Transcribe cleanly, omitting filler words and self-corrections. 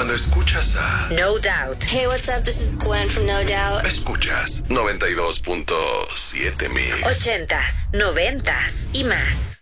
Cuando escuchas a No Doubt. Hey, what's up? This is Gwen from No Doubt. Escuchas 92.7 Mix. 80s, 90s y más.